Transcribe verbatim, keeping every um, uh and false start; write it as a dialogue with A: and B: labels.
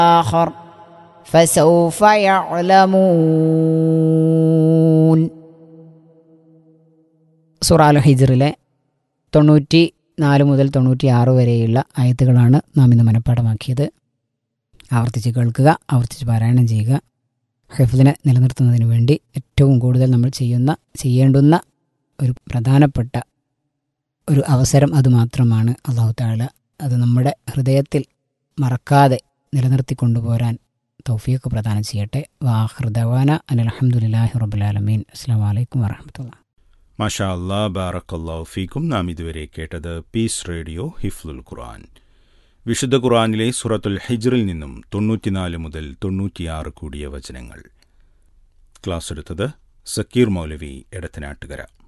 A: آخر فسوف يعلمون. സൂറ അൽ ഹിജ്റിലെ തൊണ്ണൂറ്റി നാല് മുതൽ തൊണ്ണൂറ്റി ആറ് വരെയുള്ള ആയത്തുകളാണ് നാം ഇന്ന് മനഃപ്പാഠമാക്കിയത്. ആവർത്തിച്ച് കേൾക്കുക, ആവർത്തിച്ച് പാരായണം ചെയ്യുക. ഹിഫ്ദിനെ നിലനിർത്തുന്നതിന് വേണ്ടി ഏറ്റവും കൂടുതൽ നമ്മൾ ചെയ്യുന്ന ചെയ്യേണ്ടുന്ന ഒരു പ്രധാനപ്പെട്ട ഒരു അവസരം അതുമാത്രമാണ്. അല്ലാഹു തആല അത് നമ്മുടെ ഹൃദയത്തിൽ മറക്കാതെ നിലനിർത്തി കൊണ്ടുപോരാൻ തൗഫീഖ് പ്രദാനം ചെയ്യട്ടെ. വാഖിറു ദഅവാന അനിൽ ഹംദുലില്ലാഹി റബ്ബിൽ ആലമീൻ. അസ്സലാമു അലൈക്കും വറഹ്മത്തുള്ളാഹി.
B: മാഷാ അല്ലാ, ബാറക്കല്ലാഹു ഫീക്കും. നാം ഇതുവരെ കേട്ടത് പീസ് റേഡിയോ ഹിഫ്ലുൽ ഖുർആൻ. വിശുദ്ധ ഖുർആനിലെ സൂറത്തുൽ ഹിജ്റിൽ നിന്നും തൊണ്ണൂറ്റിനാല് മുതൽ തൊണ്ണൂറ്റിയാറ് കൂടിയ വചനങ്ങൾ. ക്ലാസ് എടുത്തത് സക്കീർ മൗലവി എടത്തനാട്ടുകര.